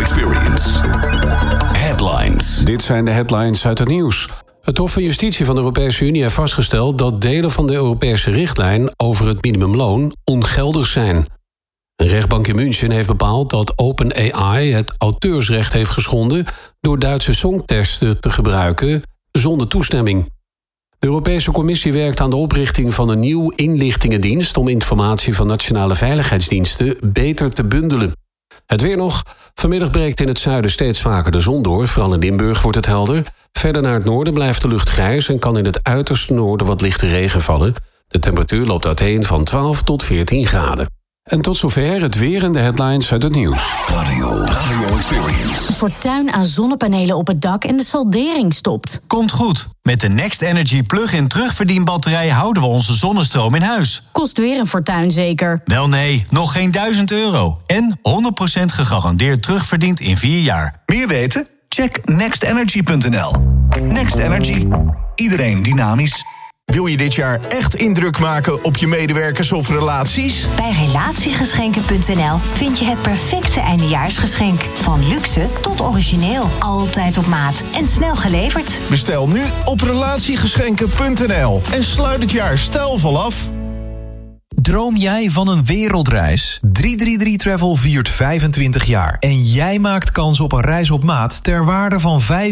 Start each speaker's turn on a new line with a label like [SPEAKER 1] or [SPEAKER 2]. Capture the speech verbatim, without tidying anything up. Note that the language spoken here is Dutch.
[SPEAKER 1] Experience. Headlines.
[SPEAKER 2] Dit zijn de headlines uit het nieuws. Het Hof van Justitie van de Europese Unie heeft vastgesteld dat delen van de Europese richtlijn over het minimumloon ongeldig zijn. Een rechtbank in München heeft bepaald dat OpenAI het auteursrecht heeft geschonden door Duitse songteksten te gebruiken zonder toestemming. De Europese Commissie werkt aan de oprichting van een nieuw inlichtingendienst om informatie van nationale veiligheidsdiensten beter te bundelen. Het weer nog. Vanmiddag breekt in het zuiden steeds vaker de zon door. Vooral in Limburg wordt het helder. Verder naar het noorden blijft de lucht grijs en kan in het uiterste noorden wat lichte regen vallen. De temperatuur loopt uiteen van twaalf tot veertien graden. En tot zover het weer en de headlines uit het nieuws.
[SPEAKER 1] Radio, Radio Experience.
[SPEAKER 3] Fortuin aan zonnepanelen op het dak en de saldering stopt.
[SPEAKER 4] Komt goed. Met de Next Energy plug-in terugverdienbatterij houden we onze zonnestroom in huis.
[SPEAKER 3] Kost weer een fortuin zeker?
[SPEAKER 4] Wel nee, nog geen duizend euro. En honderd procent gegarandeerd terugverdiend in vier jaar.
[SPEAKER 1] Meer weten? Check next energy punt n l. Next Energy. Iedereen dynamisch.
[SPEAKER 5] Wil je dit jaar echt indruk maken op je medewerkers of relaties?
[SPEAKER 6] Bij relatiegeschenken punt n l vind je het perfecte eindejaarsgeschenk. Van luxe tot origineel. Altijd op maat en snel geleverd.
[SPEAKER 5] Bestel nu op relatiegeschenken punt n l en sluit het jaar stijlvol af.
[SPEAKER 7] Droom jij van een wereldreis? drie drie drie Travel viert vijfentwintig jaar. En jij maakt kans op een reis op maat ter waarde van vijf